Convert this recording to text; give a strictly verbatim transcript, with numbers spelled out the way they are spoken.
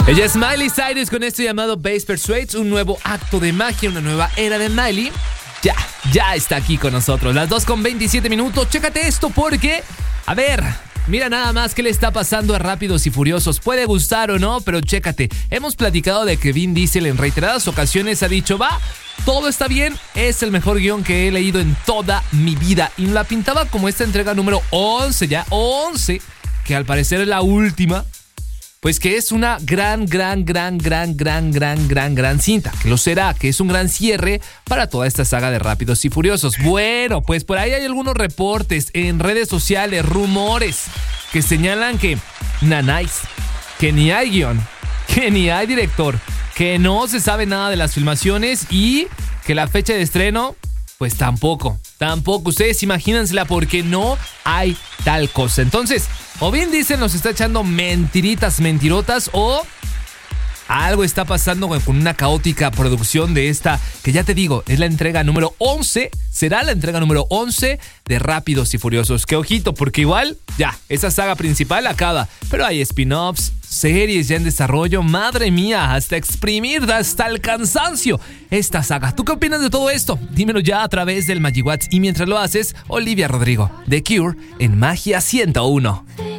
Ella es Miley Cyrus con esto llamado Bass Persuades, un nuevo acto de magia, una nueva era de Miley. Ya, ya está aquí con nosotros. Las dos con veintisiete minutos. Chécate esto porque, a ver, mira nada más qué le está pasando a Rápidos y Furiosos. Puede gustar o no, pero chécate. Hemos platicado de que Vin Diesel en reiteradas ocasiones ha dicho, va, todo está bien, es el mejor guión que he leído en toda mi vida. Y la pintaba como esta entrega número once, ya, once, que al parecer es la última. Pues que es una gran, gran, gran, gran, gran, gran, gran, gran cinta. Que lo será, que es un gran cierre para toda esta saga de Rápidos y Furiosos. Bueno, pues por ahí hay algunos reportes en redes sociales, rumores, que señalan que nanáis, que ni hay guión, que ni hay director, que no se sabe nada de las filmaciones y que la fecha de estreno, pues tampoco, tampoco. Ustedes imagínensela porque no hay tal cosa. Entonces, o Vin Diesel nos está echando mentiritas, mentirotas, o algo está pasando con una caótica producción de esta, que ya te digo, es la entrega número once, será la entrega número once de Rápidos y Furiosos. Que ojito, porque igual, ya, esa saga principal acaba, pero hay spin-offs, series ya en desarrollo, madre mía, hasta exprimir, hasta el cansancio esta saga. ¿Tú qué opinas de todo esto? Dímelo ya a través del MagiWhat's, y mientras lo haces, Olivia Rodrigo, The Cure, en Magia ciento uno.